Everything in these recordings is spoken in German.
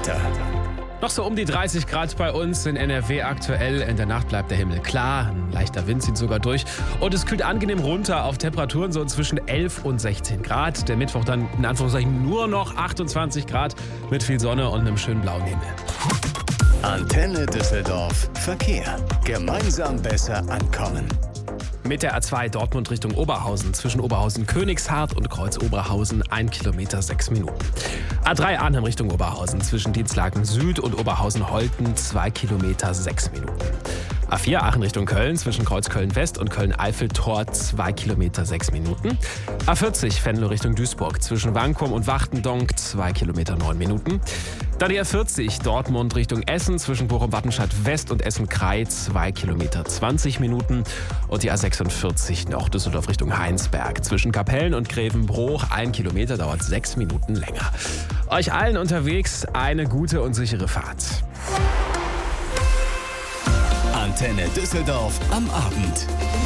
Wetter. Noch so um die 30 Grad bei uns in NRW aktuell. In der Nacht bleibt der Himmel klar. Ein leichter Wind zieht sogar durch. Und es kühlt angenehm runter auf Temperaturen so zwischen 11 und 16 Grad. Der Mittwoch dann in Anführungszeichen nur noch 28 Grad mit viel Sonne und einem schönen blauen Himmel. Antenne Düsseldorf. Verkehr. Gemeinsam besser ankommen. Mit der A2 Dortmund Richtung Oberhausen zwischen Oberhausen-Königshardt und Kreuz-Oberhausen 1 Kilometer 6 Minuten. A3 Arnhem Richtung Oberhausen zwischen Dienstlaken Süd und Oberhausen-Holten 2 Kilometer 6 Minuten. A4 Aachen Richtung Köln zwischen Kreuz Köln-West und Köln-Eifel-Tor 2 Kilometer 6 Minuten. A40 Venlo Richtung Duisburg zwischen Wankum und Wachtendonk 2 Kilometer 9 Minuten. Dann die A40 Dortmund Richtung Essen zwischen Bochum-Wattenscheid-West und Essen-Krei 2 Kilometer 20 Minuten. Und die A46 noch Düsseldorf Richtung Heinsberg zwischen Kapellen und Grevenbroich 1 Kilometer dauert 6 Minuten länger. Euch allen unterwegs eine gute und sichere Fahrt. Antenne Düsseldorf am Abend.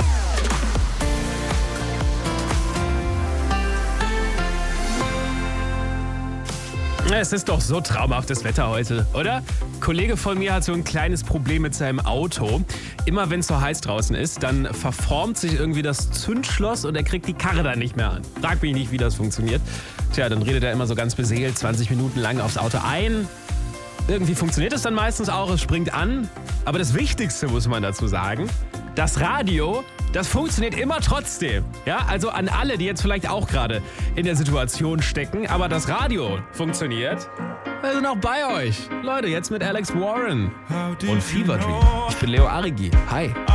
Es ist doch so traumhaftes Wetter heute, oder? Ein Kollege von mir hat so ein kleines Problem mit seinem Auto. Immer wenn es so heiß draußen ist, dann verformt sich irgendwie das Zündschloss und er kriegt die Karre dann nicht mehr an. Frag mich nicht, wie das funktioniert. Tja, dann redet er immer so ganz beseelt 20 Minuten lang aufs Auto ein. Irgendwie funktioniert es dann meistens auch, es springt an. Aber das Wichtigste muss man dazu sagen, das Radio, das funktioniert immer trotzdem. Ja, also an alle, die jetzt vielleicht auch gerade in der Situation stecken, aber das Radio funktioniert. Wir sind auch bei euch. Leute, jetzt mit Alex Warren und Fever Dream. Ich bin Leo Arigi. Hi.